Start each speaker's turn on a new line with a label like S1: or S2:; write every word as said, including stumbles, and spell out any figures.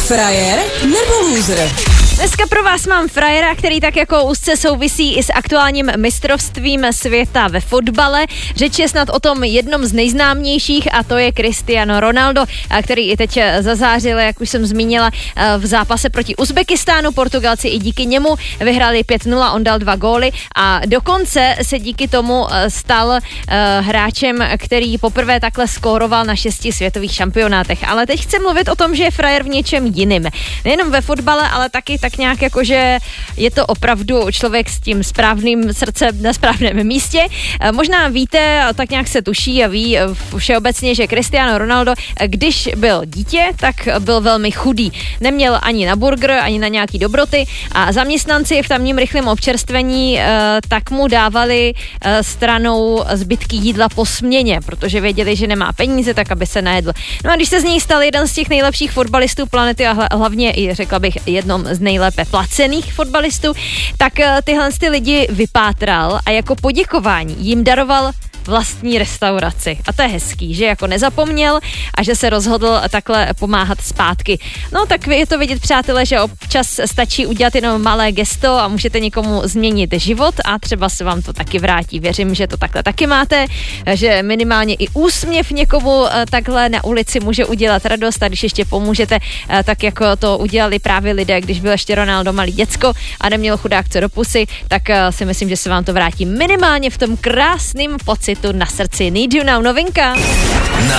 S1: Frajer nebo loser?
S2: Dneska pro vás mám frajera, který tak jako úzce souvisí i s aktuálním mistrovstvím světa ve fotbale. Řeč je snad o tom jednom z nejznámějších a to je Cristiano Ronaldo, který i teď zazářil, jak už jsem zmínila, v zápase proti Uzbekistánu. Portugalci i díky němu vyhráli pět nula, on dal dva góly a dokonce se díky tomu stal hráčem, který poprvé takhle skóroval na šesti světových šampionátech. Ale teď chci mluvit o tom, že je frajer v něčem jiným. Nejenom ve fotbale, ale taky tak nějak jako, že je to opravdu člověk s tím správným srdcem na správném místě. Možná víte, tak nějak se tuší a ví všeobecně, že Cristiano Ronaldo, když byl dítě, tak byl velmi chudý. Neměl ani na burger, ani na nějaký dobroty a zaměstnanci v tamním rychlém občerstvení tak mu dávali stranou zbytky jídla po směně, protože věděli, že nemá peníze, tak aby se najedl. No a když se z něj stal jeden z těch nejlepších fotbalistů planety a hlavně i řekla bych jednom z nejlépe placených fotbalistů, tak tyhle ty lidi vypátral a jako poděkování jim daroval vlastní restauraci. A to je hezký, že jako nezapomněl a že se rozhodl takhle pomáhat zpátky. No tak je to vidět, přátelé, že občas stačí udělat jenom malé gesto a můžete někomu změnit život a třeba se vám to taky vrátí. Věřím, že to takhle taky máte, že minimálně i úsměv někomu takhle na ulici může udělat radost a když ještě pomůžete, tak jako to udělali právě lidé, když byl ještě Ronaldo malý děcko a neměl chudák co do pusy, tak si myslím, že se vám to vrátí minimálně v tom krásným pocitu na srdci. Need You Now, novinka.